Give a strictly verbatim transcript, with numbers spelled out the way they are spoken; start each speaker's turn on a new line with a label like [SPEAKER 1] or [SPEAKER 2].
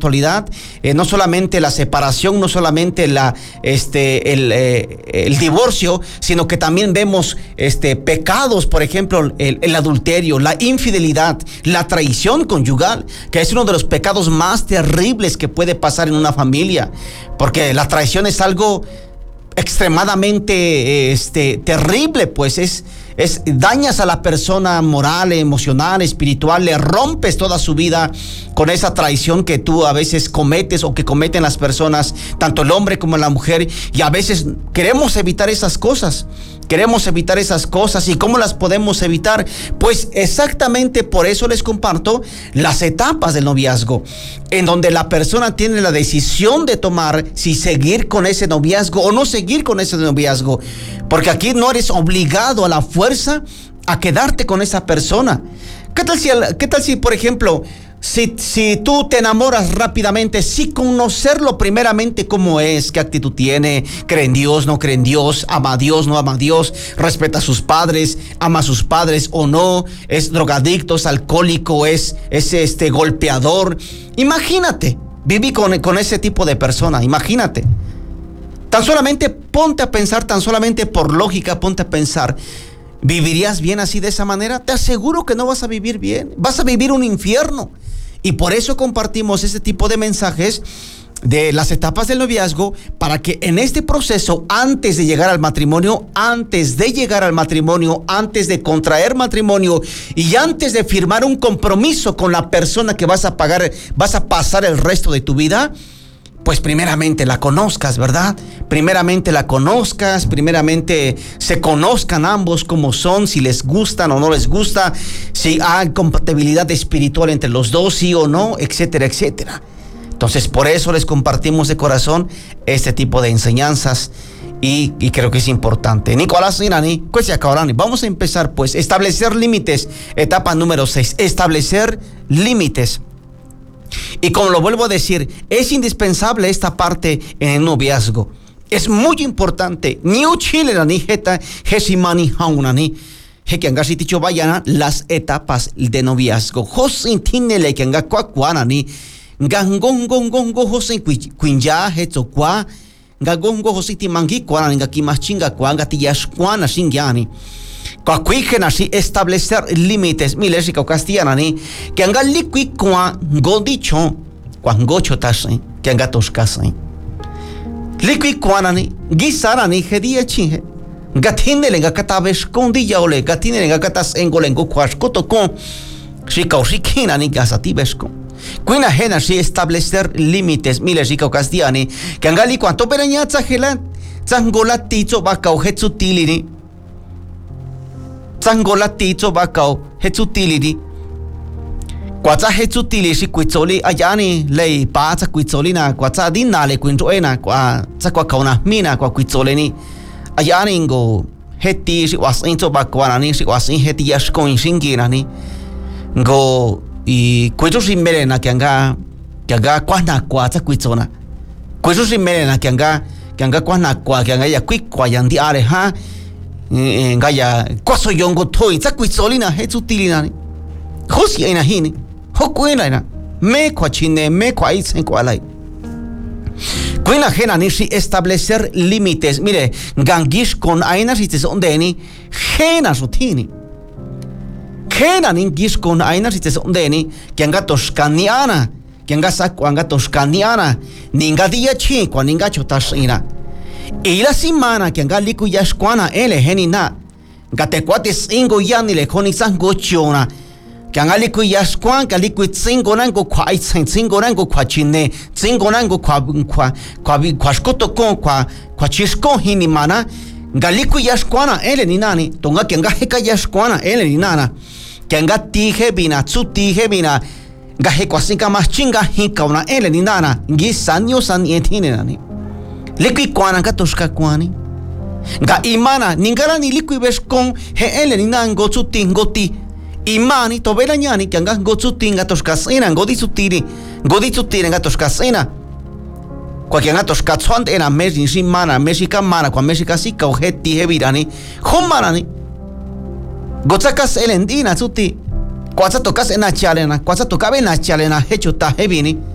[SPEAKER 1] actualidad, eh, no solamente la separación, no solamente la, este, el, eh, el divorcio, sino que también vemos este, pecados, por ejemplo, el, el adulterio, la infidelidad, la traición conyugal, que es uno de los pecados más terribles que puede pasar en una familia, porque la traición es algo extremadamente este, terrible, pues es, es dañas a la persona moral, emocional, espiritual, le rompes toda su vida con esa traición que tú a veces cometes o que cometen las personas, tanto el hombre como la mujer, y a veces queremos evitar esas cosas. Queremos evitar esas cosas. ¿Y cómo las podemos evitar? Pues exactamente por eso les comparto las etapas del noviazgo, en donde la persona tiene la decisión de tomar si seguir con ese noviazgo o no seguir con ese noviazgo. Porque aquí no eres obligado a la fuerza a quedarte con esa persona. ¿Qué tal si, qué tal si por ejemplo, Si, si tú te enamoras rápidamente, sí conocerlo primeramente cómo es, qué actitud tiene, cree en Dios, no cree en Dios, ama a Dios, no ama a Dios, respeta a sus padres, ama a sus padres o no, es drogadicto, es alcohólico, es, es este golpeador. Imagínate, viví con, con ese tipo de persona, imagínate. Tan solamente ponte a pensar, tan solamente por lógica, ponte a pensar. ¿Vivirías bien así de esa manera? Te aseguro que no vas a vivir bien, vas a vivir un infierno. Y por eso compartimos este tipo de mensajes de las etapas del noviazgo, para que en este proceso, antes de llegar al matrimonio, antes de llegar al matrimonio, antes de contraer matrimonio y antes de firmar un compromiso con la persona que vas a pagar, vas a pasar el resto de tu vida, pues primeramente la conozcas, ¿verdad? Primeramente la conozcas, primeramente se conozcan ambos cómo son, si les gustan o no les gusta, si hay compatibilidad espiritual entre los dos, sí o no, etcétera, etcétera. Entonces, por eso les compartimos de corazón este tipo de enseñanzas y, y creo que es importante. Nicolás Irani, vamos a empezar pues, establecer límites, etapa número seis, establecer límites. Y como lo vuelvo a decir, es indispensable esta parte en el noviazgo. Es muy importante. Ni uchile ni jeta, jesimani haunani. Hekiangasi ticho vayana las etapas de noviazgo. Josin tinele que anga cuacuanani. Gangongongongo josin cuinja hetokwa. Gagongo jositi mangi cuanani gakimaschinga cuanga tiyashcuana shingiani. Cuacuígen así establecer límites, milesico castellanani, que anga liqui cuan godicho, cuan gocho tasai, que anga toscasai. Liqui cuanani, guisarani, gedia chinge, gatindele gacatave escondilla ole, gatindele gacatas engolengo cuascoto con, si causiquinani gasatibesco. Cuina jena así establecer límites, milesico castellani, que anga li cuanto pereñaza gelan, zangolatito bacau hetsutilini. Zangolatito bacau hetsutilini. Quatsa hetsutili si quitsoli ayani lei paza quitsolina quatsa dinale quintroena qua sa qua kauna mina qua quitsoleni ayani ngo heti si wasinto bakwanani si wasin heti yashkon singirani ngo i quitso si melena que anga que anga quana quatsa quitsona quitso si melena que anga que anga quana qua que anga ya quikwa yandi are ha ngaya kwaso yongo toi sa quitsolina hetsutilina hosi ina hini hokuina ina me kwachine me kwaitsen kwalai kuina gena ni si establecer límites. Mire, gangish con aina si te son deni gena sotini gena ni gish con aina si te son deni que anga toscaniana que anga sa anga toscaniana ninga dia chi kwa ninga chotasina y la semana que anga liku yashkwana ele genina gate kwates ingo yani le koni sango chiona que angali ku yashkwan kali ku tsingo nango kwa itsen tsingo nango kwa chine tsingo nango kwa kwa kwa kwa shkoto kon kwa kwa chishko hini mana ngali ku yashkwana ele ni nani tonga que anga heka yashkwana ele ni nana que anga tije bina tsu tije bina nga hekwa sinka mas chinga hika una ele ni nana ngi sanyo san yetine nani likui kwana nga toshka kwani nga imana ningara ni likui beskon he ele ni nango tsu tingoti imani tobela nyani que anga gotsutinga toskasina ngodi sutiri ngodi sutiri nga toskasina kwa que anga toskatsuan ena mesi simana mesika mana kwa mesika sika ojeti hevirani homarani gotsakas elendina suti kwatsa tokas ena chalena kwatsa tokabe na chalena hecho ta hevini